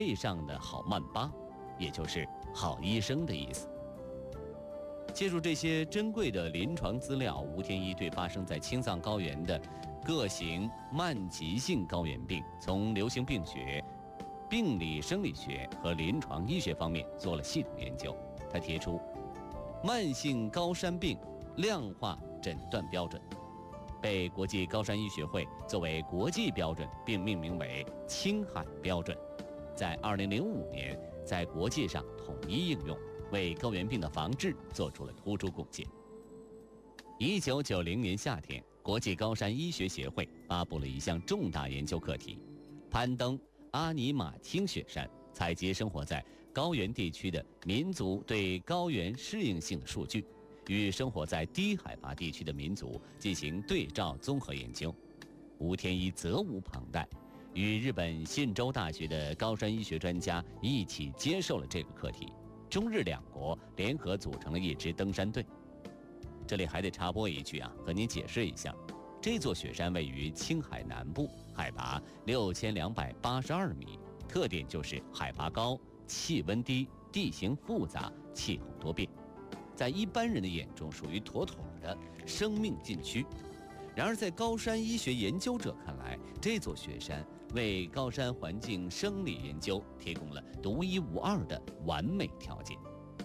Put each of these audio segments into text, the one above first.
背上的好曼巴，也就是好医生的意思。借助这些珍贵的临床资料，吴天一对发生在青藏高原的各型慢急性高原病，从流行病学、病理生理学和临床医学方面做了系统研究。他提出慢性高山病量化诊断标准，被国际高山医学会作为国际标准，并命名为青海标准，在2005年在国际上统一应用，为高原病的防治做出了突出贡献。1990年夏天，国际高山医学协会发布了一项重大研究课题：攀登阿尼玛卿雪山，采集生活在高原地区的民族对高原适应性的数据，与生活在低海拔地区的民族进行对照综合研究。吴天一责无旁贷，与日本信州大学的高山医学专家一起接受了这个课题。中日两国联合组成了一支登山队。这里还得插播一句啊，和您解释一下，这座雪山位于青海南部，海拔6282米，特点就是海拔高、气温低、地形复杂、气候多变，在一般人的眼中属于妥妥的生命禁区。然而在高山医学研究者看来，这座雪山为高山环境生理研究提供了独一无二的完美条件。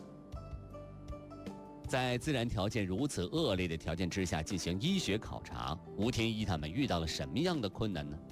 在自然条件如此恶劣的条件之下进行医学考察，吴天一他们遇到了什么样的困难呢？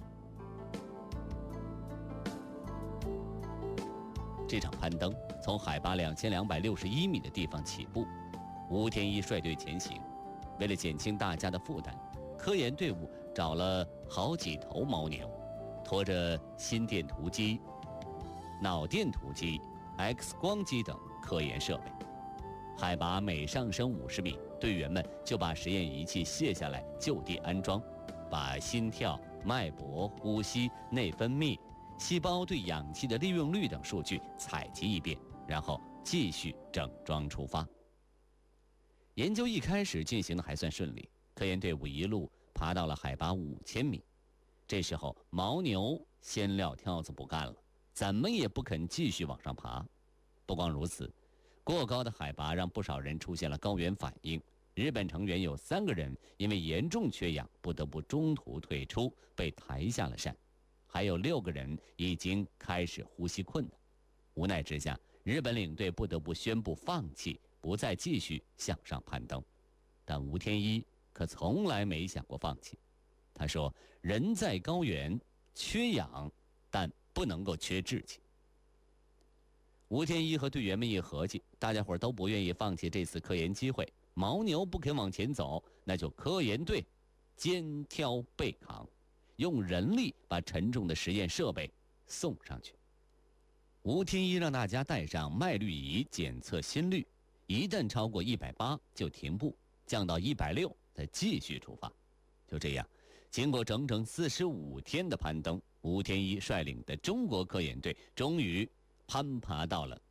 这场攀登从海拔2261米的地方起步，吴天一率队前行。为了减轻大家的负担，科研队伍找了好几头牦牛，拖着心电图机、脑电图机、X 光机等科研设备。海拔每上升50米，队员们就把实验仪器卸下来就地安装，把心跳、脉搏、呼吸、内分泌、细胞对氧气的利用率等数据采集一遍，然后继续整装出发。研究一开始进行的还算顺利，科研队伍一路爬到了海拔5000米。这时候牦牛先撂挑子不干了，怎么也不肯继续往上爬。不光如此，过高的海拔让不少人出现了高原反应。日本成员有3个人因为严重缺氧，不得不中途退出，被抬下了山。还有6个人已经开始呼吸困难。无奈之下，日本领队不得不宣布放弃，不再继续向上攀登。但吴天一可从来没想过放弃。他说：“人在高原，缺氧，但不能够缺志气。”吴天一和队员们一合计，大家伙都不愿意放弃这次科研机会。牦牛不肯往前走，那就科研队肩挑背扛，用人力把沉重的实验设备送上去。吴天一让大家带上脉率仪检测心率，一旦超过180就停步，降到160再继续出发。就这样，经过整整45天的攀登，吴天一率领的中国科研队终于攀爬到了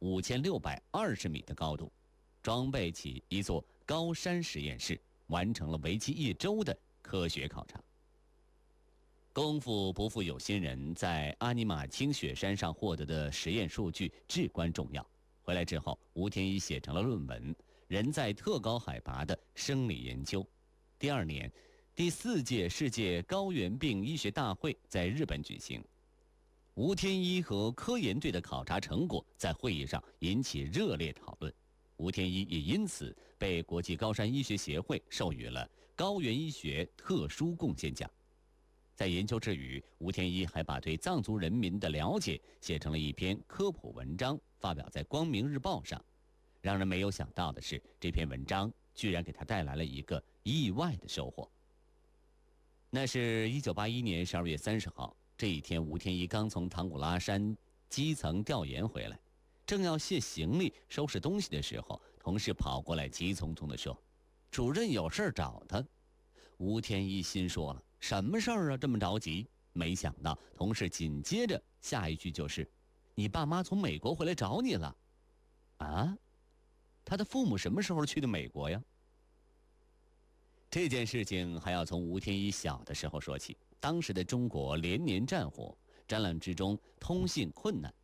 5620米的高度，装备起一座高山实验室，完成了为期1周的科学考察。功夫不负有心人，在阿尼玛卿雪山上获得的实验数据至关重要。回来之后，吴天一写成了论文《人在特高海拔的生理研究》。第2年，第4届世界高原病医学大会在日本举行。吴天一和科研队的考察成果在会议上引起热烈讨论，吴天一也因此被国际高山医学协会授予了高原医学特殊贡献奖。在研究之余，吴天一还把对藏族人民的了解写成了一篇科普文章，发表在《光明日报》上。让人没有想到的是，这篇文章居然给他带来了一个意外的收获。那是1981年12月30号，这一天，吴天一刚从唐古拉山基层调研回来，正要卸行李收拾东西的时候，同事跑过来急匆匆地说：“主任有事找他。”吴天一心说了：“什么事儿啊，这么着急？”没想到同事紧接着下一句就是：“你爸妈从美国回来找你了。”啊？他的父母什么时候去的美国呀？这件事情还要从吴天一小的时候说起。当时的中国连年战火，战乱之中通信困难，